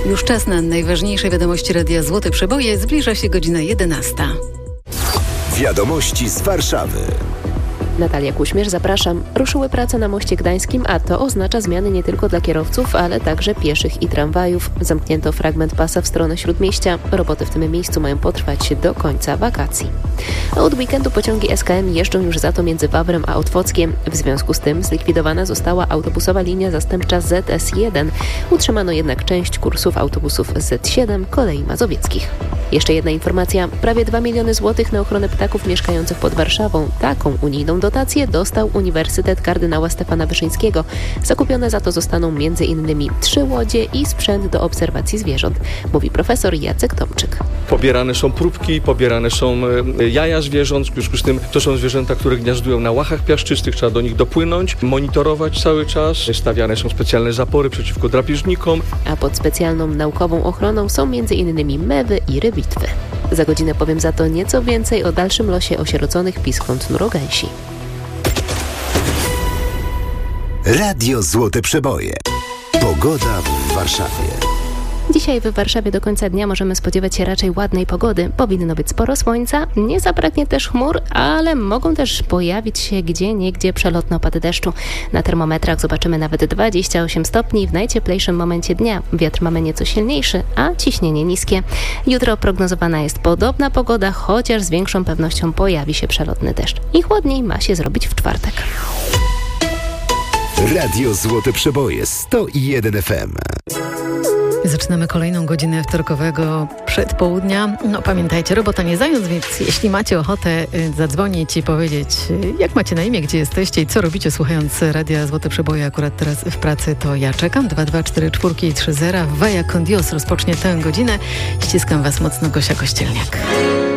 Już czas na najważniejsze wiadomości Radia Złote Przeboje. Zbliża się godzina 11. Wiadomości z Warszawy. Natalia Kuśmierz, zapraszam. Ruszyły prace na moście gdańskim, a to oznacza zmiany nie tylko dla kierowców, ale także pieszych i tramwajów. Zamknięto fragment pasa w stronę Śródmieścia. Roboty w tym miejscu mają potrwać do końca wakacji. A od weekendu pociągi SKM jeżdżą już za to między Wawrem a Otwockiem. W związku z tym zlikwidowana została autobusowa linia zastępcza ZS1. Utrzymano jednak część kursów autobusów Z7 kolei mazowieckich. Jeszcze jedna informacja. Prawie 2 miliony złotych na ochronę ptaków mieszkających pod Warszawą. Taką unijną dotację dostał Uniwersytet Kardynała Stefana Wyszyńskiego. Zakupione za to zostaną m.in. 3 łodzie i sprzęt do obserwacji zwierząt, mówi profesor Jacek Tomczyk. Pobierane są próbki, pobierane są jaja zwierząt, w związku z tym to są zwierzęta, które gniazdują na łachach piaszczystych, trzeba do nich dopłynąć, monitorować cały czas. Stawiane są specjalne zapory przeciwko drapieżnikom. A pod specjalną naukową ochroną są m.in. mewy i rybitwy. Za godzinę powiem za to nieco więcej o dalszym losie osieroconych piskląt nurogęsi. Radio Złote Przeboje. Pogoda w Warszawie. Dzisiaj w Warszawie do końca dnia możemy spodziewać się raczej ładnej pogody. Powinno być sporo słońca, nie zabraknie też chmur, ale mogą też pojawić się gdzieniegdzie przelotne opady deszczu. Na termometrach zobaczymy nawet 28 stopni w najcieplejszym momencie dnia. Wiatr mamy nieco silniejszy, a ciśnienie niskie. Jutro prognozowana jest podobna pogoda, chociaż z większą pewnością pojawi się przelotny deszcz. I chłodniej ma się zrobić w czwartek. Radio Złote Przeboje 101 FM. Zaczynamy kolejną godzinę wtorkowego przedpołudnia. Pamiętajcie, robota nie zając, więc jeśli macie ochotę zadzwonić i powiedzieć, jak macie na imię, gdzie jesteście i co robicie słuchając Radia Złote Przeboje akurat teraz w pracy, to ja czekam. 2244330. Vaya con Dios rozpocznie tę godzinę. Ściskam Was mocno, Gosia Kościelniak.